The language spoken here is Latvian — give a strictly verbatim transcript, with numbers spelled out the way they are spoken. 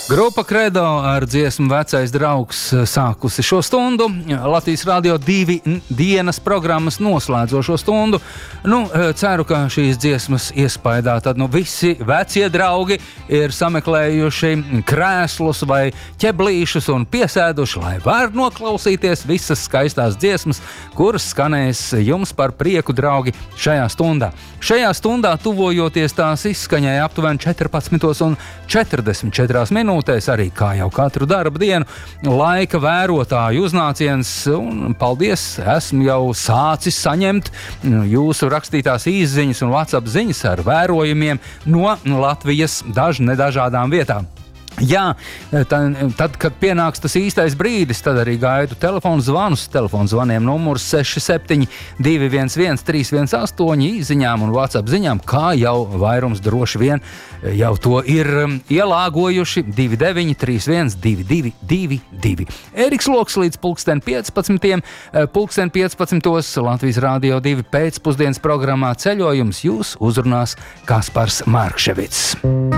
Grupa Kredo ar dziesmu Vecais draugs sākusi šo stundu. Latvijas Radio divi dienas programmas noslēdzošo stundu. Nu, ceru, ka šīs dziesmas iespaidā tad nu visi vecie draugi ir sameklējuši krēslus vai ķeblīšus un piesēduši, lai var noklausīties visas skaistās dziesmas, kuras skanēs jums par prieku, draugi, šajā stundā. Šajā stundā, tuvojoties tās izskaņai aptuveni četrpadsmitos un četrdesmit četrās minūtēs, arī kā jau katru darba dienu, laika vērotāju uznāciens, un paldies, esmu jau sācis saņemt jūsu rakstītās īsziņas un WhatsApp ziņas ar vērojumiem no Latvijas daž nedažādām vietām. Jā, tad, tad, kad pienāks tas īstais brīdis, tad arī gaidu telefonu zvanus. Telefonu zvaniem numurs seši septiņi divi viens viens trīs viens astoņi, īziņām un WhatsApp ziņām, kā jau vairums droši vien jau to ir ielāgojuši divi deviņi trīs viens divi divi divi divi. Ēriks Loks līdz pulksten piecpadsmitiem, pulksten piecpadsmitos Latvijas Radio divi pēcpusdienas programmā Ceļojums jūs uzrunās Kaspars Markševits.